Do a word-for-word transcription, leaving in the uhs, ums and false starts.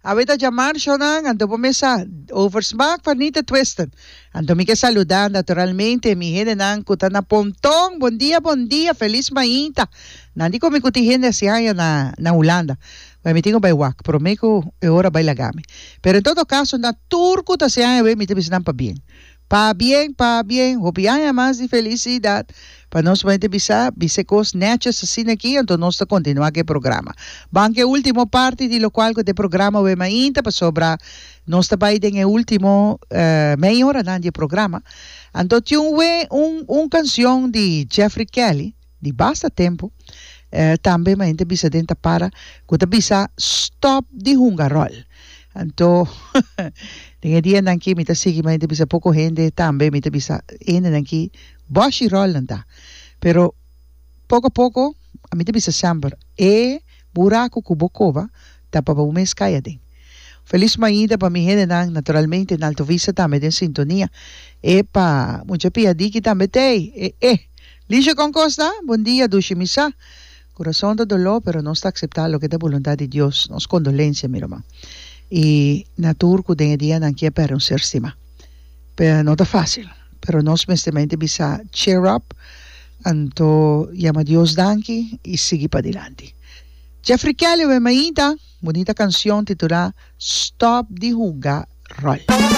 Abita llamar Shonan, ando po mesa oversmack panita twisted. Ando mi que saludar naturalmente mi gente nan kutana pontong. Buen día, buen día, feliz maita. Nandi ko mi kutihende siya na na Holanda. Vai me tengo baiwak, pero me ko e ora bailagami. Pero en todo caso na turco ta siya we mi te bisan pa bien. Pa bien, pa bien, hopiaya más de felicidad. Para nós vai bisa, bisecos nechas assim aqui, então nós está continuar que programa. Banque último parte de lo qual que programa we mainta para sobra nós está vai em último uh, meia hora de programa. Então tinha um um canção de Jeffrey Kelly, de basta tempo, uh, também mainta bisa dentro para que bisa stop de hungarol. Então Tinha dia nanki mita sigi mainta bisa pouco gente também mita bisa ene nanki boshi roll nanta. Pero pouco a pouco a mita bisa sambar e buraco kubokova tapa pa umes kaya din. Feliz maida pa mi gente nang naturalmente nalto visa também de sintonia e pa mucha pia diki também tei e e Licia con Costa, buen día dushi misa. Corazón de dolor pero no está aceptar lo que es de voluntad de Dios. Nos condolencia mi hermano. Y na turco den dia nan kia per un ser stima. Pero no está fácil. Pero nos mesamente bisa cheer up. Anto llama Dios danki y sigue para adelante. Jeffrey Kelly, bonita canción titulada Stop the Hunger Roll.